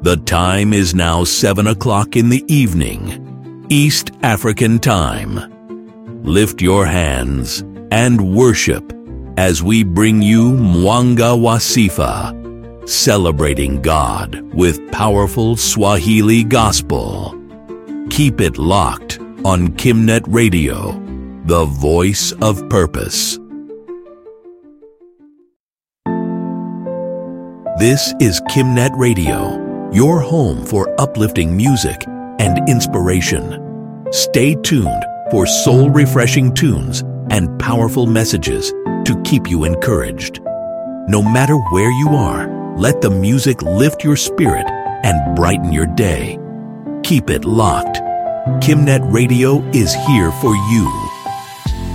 The time is now 7 o'clock in the evening, East African Time. Lift your hands and worship as we bring you Mwanga Wasifa, celebrating God with powerful Swahili gospel. Keep it locked on Kimnet Radio, the voice of purpose. This is Kimnet Radio, your home for uplifting music and inspiration. Stay tuned for soul-refreshing tunes and powerful messages to keep you encouraged. No matter where you are, let the music lift your spirit and brighten your day. Keep it locked. Kimnet Radio is here for you.